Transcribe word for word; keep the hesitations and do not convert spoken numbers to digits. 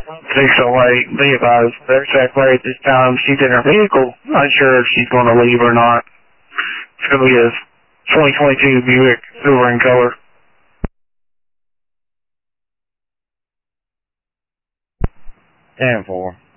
six oh eight, be advised. There's that way at this time. She's in her vehicle. Not sure if she's going to leave or not. It's going to be a twenty twenty-two Buick, silver in color. ten four.